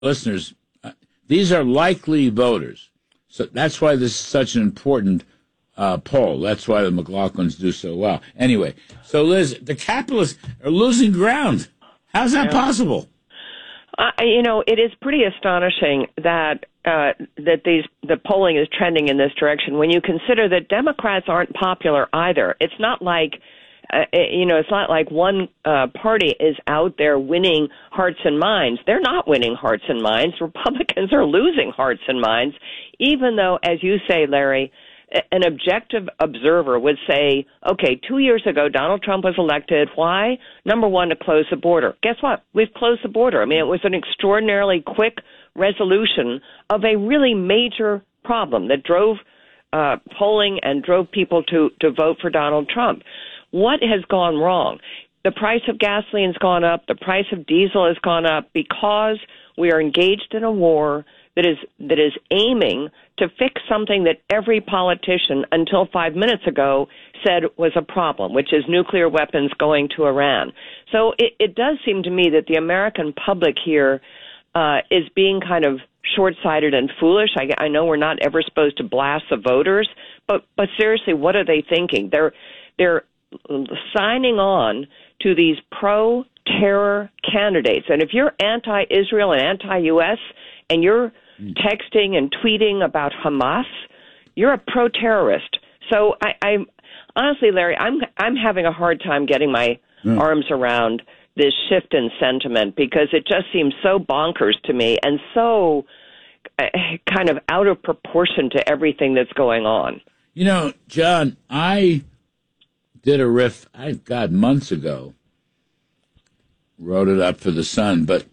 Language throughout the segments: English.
listeners, these are likely voters. So that's why this is such an important poll. That's why the McLaughlins do so well. Anyway, so Liz, the capitalists are losing ground. How's that possible? It is pretty astonishing that the polling is trending in this direction when you consider that Democrats aren't popular either. It's not like it's not like one party is out there winning hearts and minds. They're not winning hearts and minds. Republicans are losing hearts and minds, even though, as you say, Larry, an objective observer would say, okay, 2 years ago, Donald Trump was elected. Why? Number one, to close the border. Guess what? We've closed the border. I mean, it was an extraordinarily quick resolution of a really major problem that drove polling and drove people to vote for Donald Trump. What has gone wrong? The price of gasoline has gone up. The price of diesel has gone up because we are engaged in a war that is aiming to fix something that every politician until 5 minutes ago said was a problem, which is nuclear weapons going to Iran. So it does seem to me that the American public here is being kind of short-sighted and foolish. I know we're not ever supposed to blast the voters, but seriously, what are they thinking? They're signing on to these pro-terror candidates. And if you're anti-Israel and anti-U.S. and you're texting and tweeting about Hamas, you're a pro-terrorist. So I honestly, Larry, I'm having a hard time getting my arms around this shift in sentiment because it just seems so bonkers to me and so kind of out of proportion to everything that's going on. You know, John, I did a riff, months ago, wrote it up for the Sun, but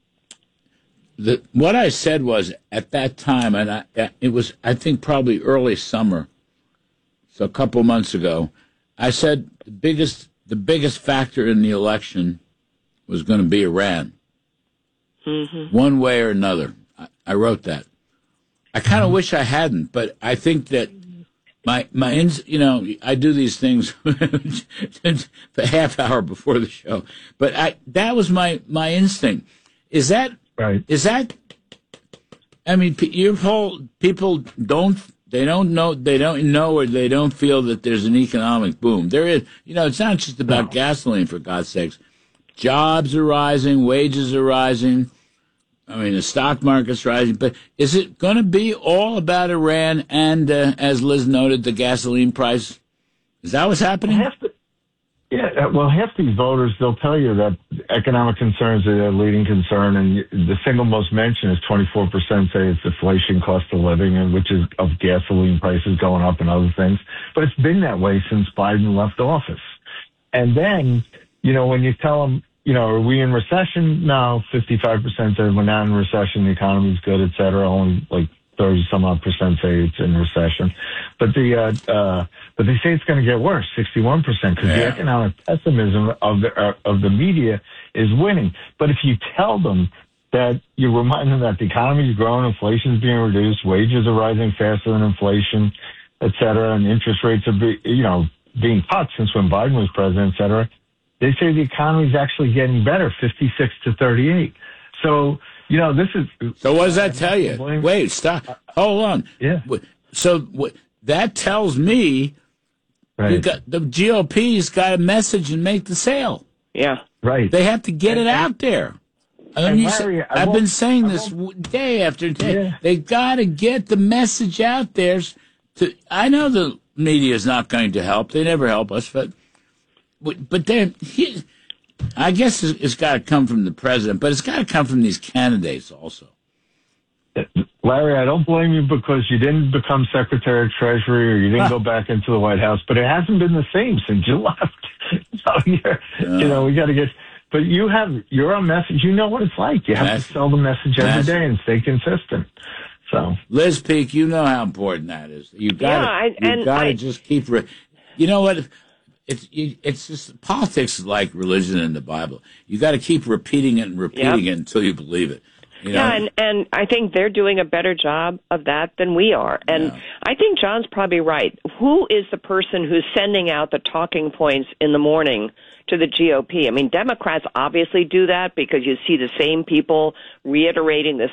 what I said was at that time, and it was, I think, probably early summer, so a couple months ago, I said the biggest factor in the election was going to be Iran, one way or another. I wrote that. I kind of wish I hadn't, but I think that I do these things the half hour before the show, but that was my instinct. Is that right? Is that? I mean, your whole people don't know or they don't feel that there's an economic boom. There is, it's not just about gasoline, for God's sakes. Jobs are rising, wages are rising. I mean, the stock market's rising. But is it going to be all about Iran and, as Liz noted, the gasoline price? Is that what's happening? Half these voters, they'll tell you that economic concerns are their leading concern, and the single most mentioned is 24% say it's inflation, cost of living, and which is of gasoline prices going up and other things. But it's been that way since Biden left office. And then, when you tell them, are we in recession? No, 55% say we're not in recession, the economy's good, et cetera. Only like 30-some-odd% say it's in recession. But but they say it's going to get worse, 61%, because the economic pessimism of the media is winning. But if you tell them that you remind them that the economy is growing, inflation is being reduced, wages are rising faster than inflation, et cetera, and interest rates are being cut since when Biden was president, et cetera, they say the economy is actually getting better, 56 to 38. So, this is... So what does that tell you? Wait, stop. Hold on. Yeah. So that tells me the GOP's got a message and make the sale. Yeah. Right. They have to get it out there. I've been saying this day after day. Yeah. They got to get the message out there. I know the media is not going to help. They never help us, but then I guess it's got to come from the president, but it's got to come from these candidates also. Larry, I don't blame you because you didn't become Secretary of Treasury or you didn't go back into the White House, but it hasn't been the same since you left. So we got to get. But you're a message. You know what it's like. You have to sell the message every day and stay consistent. So, Liz Peek, you know how important that is. You got to just keep. You know what? It's just politics is like religion in the Bible. You got to keep repeating it and repeating it until you believe it. Yeah, and I think they're doing a better job of that than we are. And I think John's probably right. Who is the person who's sending out the talking points in the morning to the GOP. I mean, Democrats obviously do that because you see the same people reiterating the